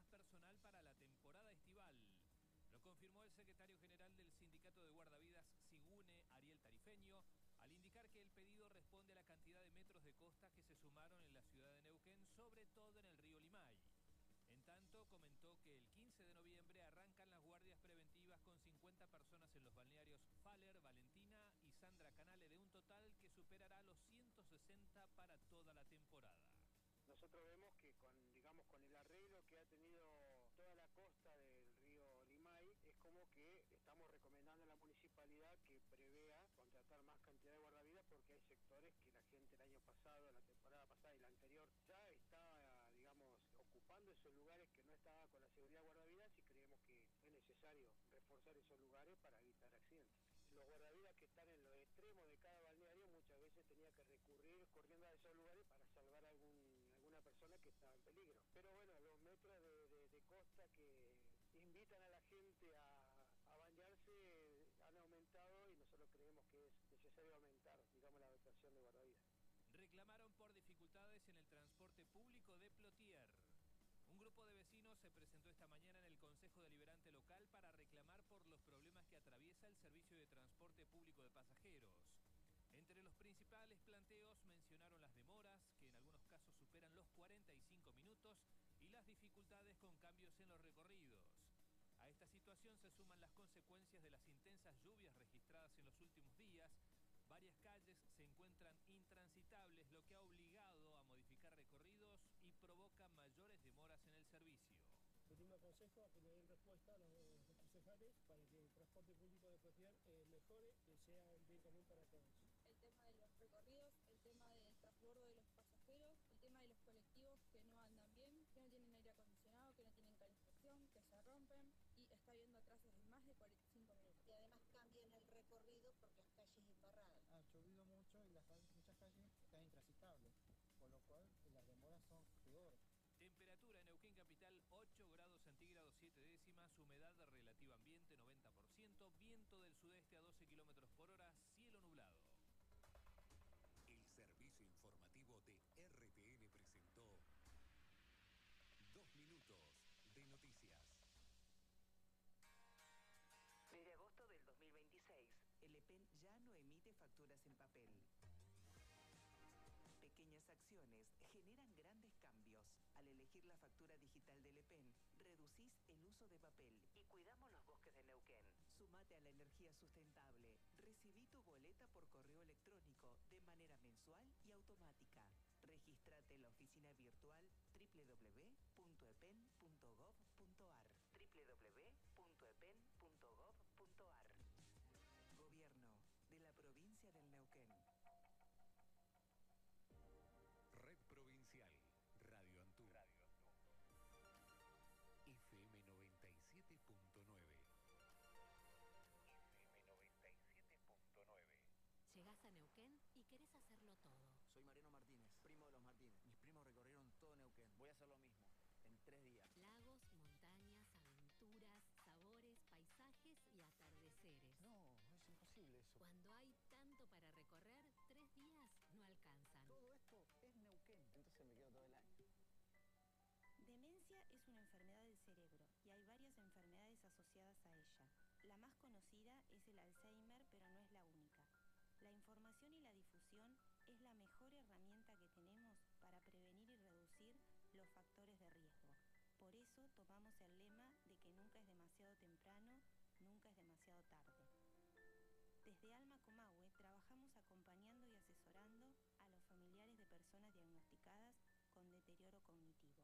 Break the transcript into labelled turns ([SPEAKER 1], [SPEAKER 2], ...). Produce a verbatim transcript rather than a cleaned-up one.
[SPEAKER 1] más personal para la temporada estival. Lo confirmó el secretario general del Sindicato de Guardavidas Sigune, Ariel Tarifeño, al indicar que el pedido responde a la cantidad de metros de costa que se sumaron en la ciudad de Neuquén, sobre todo en el río Limay. En tanto, comentó que el quince de noviembre arrancan las guardias preventivas con cincuenta personas en los balnearios Faller, Valentina y Sandra Canale, de un total que superará los ciento sesenta para toda la temporada.
[SPEAKER 2] Nosotros vemos que con, digamos, con el arreglo que ha tenido toda la costa del río Limay, es como que estamos recomendando a la municipalidad que prevea contratar más cantidad de guardavidas, porque hay sectores que la gente el año pasado, la temporada pasada y la anterior, ya está, digamos, ocupando esos lugares que no estaba con la seguridad de guardavidas, y creemos que es necesario reforzar esos lugares para evitar accidentes. Los guardavidas que están en los extremos de cada balneario muchas veces tenía que recurrir corriendo a esos lugares para salvar a algún, alguna persona que estaba en peligro. Pero bueno, los metros de, de, de costa que invitan a la gente a, a bañarse han aumentado, y nosotros creemos que es necesario aumentar, digamos, la dotación de guardavidas.
[SPEAKER 1] Reclamaron por dificultades en el transporte público de Plotier. Un grupo de vecinos se presentó esta mañana en el Consejo Deliberante local para reclamar por los problemas que atraviesa el servicio de transporte público de pasajeros. Entre los principales planteos mencionaron las demoras, que en algunos casos superan los cuarenta y cinco minutos, y las dificultades con cambios en los recorridos. A esta situación se suman las consecuencias de las intensas lluvias registradas en los últimos días. Varias calles se encuentran intransitables, lo que ha obligado a modificar recorridos y provoca mayores demoras en el servicio.
[SPEAKER 3] Pedimos consejo a que le den respuesta a los, los concejales para que el transporte público de Plotier eh, mejore, que sea un bien común para todos.
[SPEAKER 4] El tema de los recorridos, el tema del transbordo de los pasajeros, el tema de los colectivos que no andan bien, que no tienen aire acondicionado, que no tienen calefacción, que se rompen, y está habiendo atrasos de más de cuarenta y cinco minutos.
[SPEAKER 5] Y además cambian el recorrido porque las calles embarradas.
[SPEAKER 6] Ha llovido mucho y las, muchas calles están intransitables, por lo cual las demoras son peores.
[SPEAKER 1] Temperatura en Neuquén capital ocho grados centígrados siete décimas, humedad relativa ambiente noventa por ciento, viento del sudeste a doce kilómetros por hora, cielo nublado.
[SPEAKER 7] El servicio informativo de R T N presentó Dos Minutos de Noticias.
[SPEAKER 8] Desde agosto del dos mil veintiséis, el E P E N ya no emite facturas en papel. Pequeñas acciones generan grandes cambios. Al elegir la factura digital del E P E N, reducís el uso de papel y cuidamos los bosques de Neuquén. Sumate a la energía sustentable. Recibí tu boleta por correo electrónico de manera mensual y automática. Regístrate en la oficina virtual doble u doble u doble u punto e p e n punto gov punto a r doble u doble u doble u punto e p e n punto gov punto a r. Gobierno de la provincia del Neuquén.
[SPEAKER 7] Red Provincial, Radio Antú. Radio Antú. F M noventa y siete punto nueve. F M noventa y siete punto nueve.
[SPEAKER 9] Llegás a Neuquén y querés hacerlo todo.
[SPEAKER 10] Soy Mariano Martínez, primo de los Martínez. Mis primos recorrieron todo Neuquén. Voy a hacer lo mismo, en tres días.
[SPEAKER 9] Lagos, montañas, aventuras, sabores, paisajes y atardeceres.
[SPEAKER 10] No, es imposible eso.
[SPEAKER 9] Cuando hay tanto para recorrer, tres días no alcanzan.
[SPEAKER 10] Todo esto es Neuquén. Entonces me quedo todo el año.
[SPEAKER 11] Demencia es una enfermedad del cerebro y hay varias enfermedades asociadas a ella. La más conocida es el Alzheimer, pero no es la única. La información y la difusión es la mejor herramienta que tenemos para prevenir y reducir los factores de riesgo. Por eso tomamos el lema de que nunca es demasiado temprano, nunca es demasiado tarde. Desde Alma Comahue trabajamos acompañando y asesorando a los familiares de personas diagnosticadas con deterioro cognitivo.